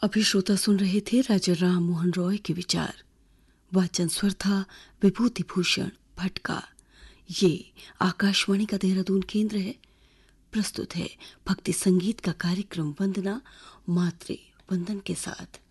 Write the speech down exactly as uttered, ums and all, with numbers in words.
अभी श्रोता सुन रहे थे राजा राम मोहन रॉय के विचार। वाचन स्वर था विभूति भूषण भट्ट का। ये आकाशवाणी का देहरादून केंद्र है। प्रस्तुत है भक्ति संगीत का कार्यक्रम वंदना मातृ वंदन के साथ।